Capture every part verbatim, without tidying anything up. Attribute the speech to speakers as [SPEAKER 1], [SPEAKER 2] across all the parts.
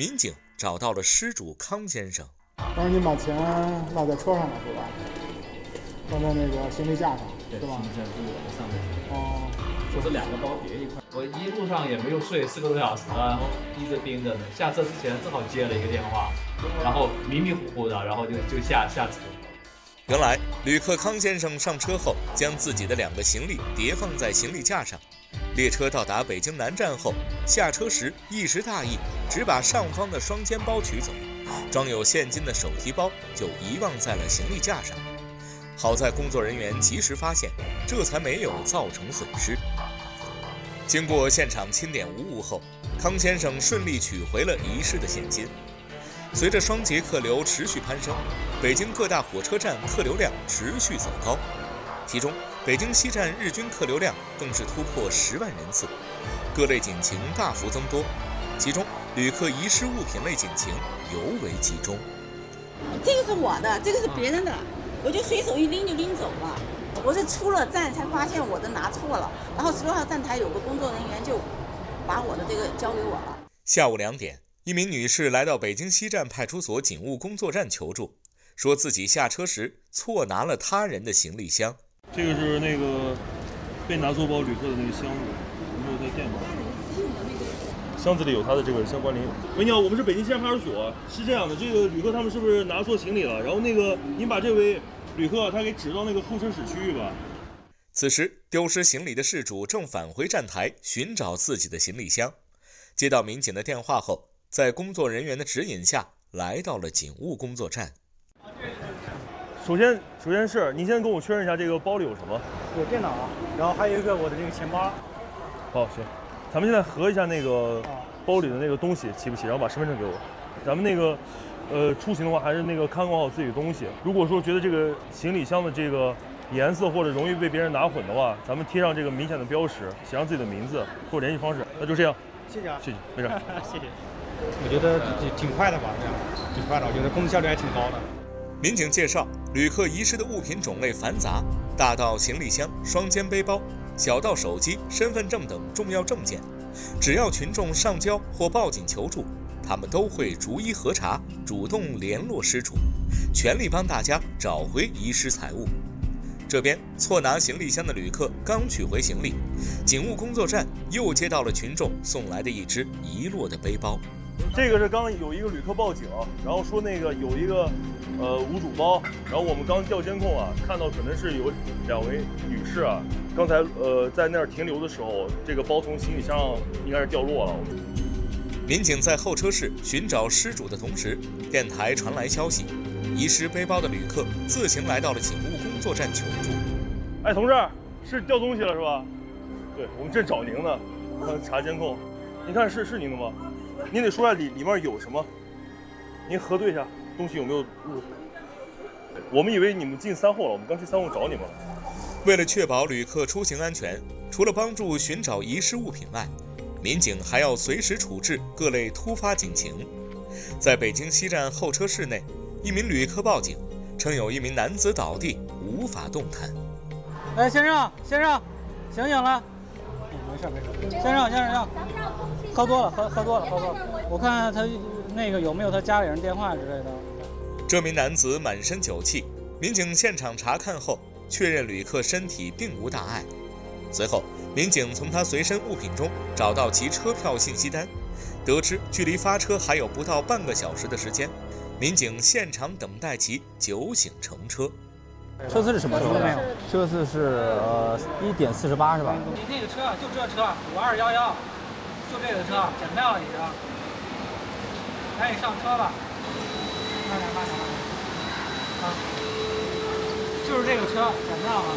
[SPEAKER 1] 民警找到了失主康先生。
[SPEAKER 2] 当时您把钱落在车上了是吧？放在那个行李架上，
[SPEAKER 3] 对，
[SPEAKER 2] 是吧？
[SPEAKER 3] 行李架是我的上面。
[SPEAKER 2] 哦，
[SPEAKER 3] 就是两个包叠一块。我一路上也没有睡四个多小时，然后一直盯着呢。下车之前正好接了一个电话，然后迷迷糊糊的，然后就就下下车。
[SPEAKER 1] 原来旅客康先生上车后，将自己的两个行李叠放在行李架上。列车到达北京南站后，下车时一时大意，只把上方的双肩包取走，装有现金的手提包就遗忘在了行李架上。好在工作人员及时发现，这才没有造成损失。经过现场清点无误后，康先生顺利取回了遗失的现金。随着双节客流持续攀升，北京各大火车站客流量持续走高，其中北京西站日均客流量更是突破十万人次，各类警情大幅增多，其中旅客遗失物品类警情尤为集中。
[SPEAKER 4] 这个是我的，这个是别人的，我就随手一拎就拎走了。我是出了站才发现我的拿错了，然后十六号站台有个工作人员就把我的这个交给我了。
[SPEAKER 1] 下午两点，一名女士来到北京西站派出所警务工作站求助，说自己下车时错拿了他人的行李箱。
[SPEAKER 5] 这个是那个被拿错包旅客的那个箱子，有没有在电脑？箱子里有他的这个相关联。喂，你好，我们是北京西站派出所。是这样的，这个旅客他们是不是拿错行李了？然后那个您把这位旅客他给指到那个候车室区域吧。
[SPEAKER 1] 此时，丢失行李的事主正返回站台寻找自己的行李箱。接到民警的电话后，在工作人员的指引下，来到了警务工作站。
[SPEAKER 5] 首先，首先是您先跟我确认一下这个包里有什么？
[SPEAKER 2] 有电脑，然后还有一个我的这个钱包。
[SPEAKER 5] 好，行，咱们现在核一下那个包里的那个东西齐不齐，然后把身份证给我。咱们那个，呃，出行的话还是那个看管好自己的东西。如果说觉得这个行李箱的这个颜色或者容易被别人拿混的话，咱们贴上这个明显的标识，写上自己的名字或联系方式。那就这样。
[SPEAKER 2] 谢谢啊，
[SPEAKER 5] 谢谢，没事。
[SPEAKER 2] 谢谢。我觉得挺快的吧，这样挺快的，我觉得工作效率还挺高的。
[SPEAKER 1] 民警介绍，旅客遗失的物品种类繁杂，大到行李箱、双肩背包，小到手机、身份证等重要证件，只要群众上交或报警求助，他们都会逐一核查，主动联络失主，全力帮大家找回遗失财物。这边错拿行李箱的旅客刚取回行李，警务工作站又接到了群众送来的一只遗落的背包。
[SPEAKER 5] 这个是刚有一个旅客报警，然后说那个有一个呃无主包，然后我们刚调监控啊，看到可能是有两位女士啊，刚才呃在那儿停留的时候，这个包从行李箱上应该是掉落了。
[SPEAKER 1] 民警在候车室寻找失主的同时，电台传来消息，遗失背包的旅客自行来到了警务工作站求助。
[SPEAKER 5] 哎，同志，是掉东西了是吧？对，我们正找您呢，刚查监控，您看是是您的吗？您得说下里里面有什么，您核对一下东西有没有误。我们以为你们进三后了，我们刚去三后找你们了。
[SPEAKER 1] 为了确保旅客出行安全，除了帮助寻找遗失物品外，民警还要随时处置各类突发警情。在北京西站候车室内，一名旅客报警，称有一名男子倒地，无法动弹。
[SPEAKER 2] 哎，先生，先生，醒醒了。没事没事，先生先生，喝多了，喝喝多了，喝多了。我看他那个有没有他家里人电话之类的。
[SPEAKER 1] 这名男子满身酒气，民警现场查看后确认旅客身体并无大碍。随后，民警从他随身物品中找到其车票信息单，得知距离发车还有不到半个小时的时间，民警现场等待其酒醒乘车。
[SPEAKER 6] 车次是什么车？车次是呃一点四十八是吧？
[SPEAKER 7] 你那个车就这车五二幺幺，就这个车检票了已经，赶紧上车吧。慢点慢点慢点。啊，就是这个车检票了。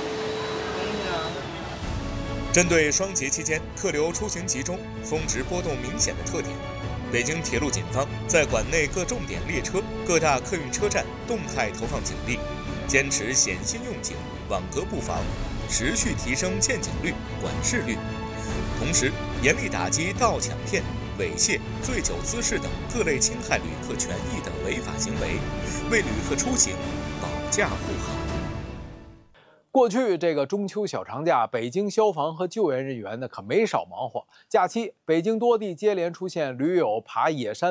[SPEAKER 1] 针对双节期间客流出行集中、峰值波动明显的特点，北京铁路警方在馆内各重点列车、各大客运车站动态投放警力，坚持险心用警、网格布防，持续提升见警率、管事率，同时严厉打击盗抢骗、猥亵、醉酒滋事等各类侵害旅客权益的违法行为，为旅客出行保驾护航。
[SPEAKER 6] 过去这个中秋小长假，北京消防和救援人员呢可没少忙活。假期，北京多地接连出现驴友爬野山